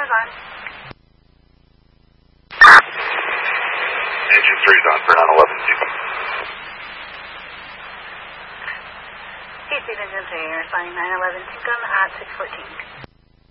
on. Engine 3's on for 911 Sequence. PC Engine 3, you're responding 911 Sequence at 614.